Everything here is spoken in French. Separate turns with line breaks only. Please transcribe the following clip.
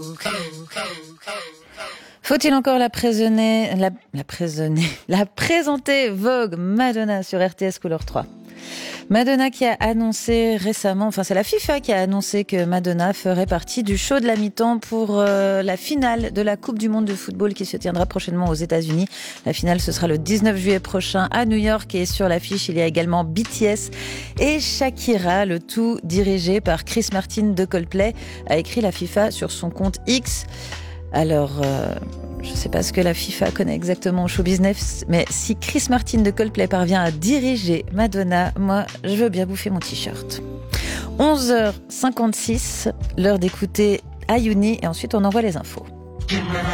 Faut-il encore la présenter Vogue Madonna sur RTS Couleur 3. Madonna qui a annoncé récemment, enfin c'est la FIFA qui a annoncé que Madonna ferait partie du show de la mi-temps pour la finale de la Coupe du Monde de football qui se tiendra prochainement aux États-Unis. La finale ce sera le 19 juillet prochain à New York et sur l'affiche il y a également BTS et Shakira, le tout dirigé par Chris Martin de Coldplay, a écrit la FIFA sur son compte X. Alors, je ne sais pas ce que la FIFA connaît exactement au show business, mais si Chris Martin de Coldplay parvient à diriger Madonna, moi, je veux bien bouffer mon t-shirt. 11h56, l'heure d'écouter Ayuni, et ensuite on envoie les infos.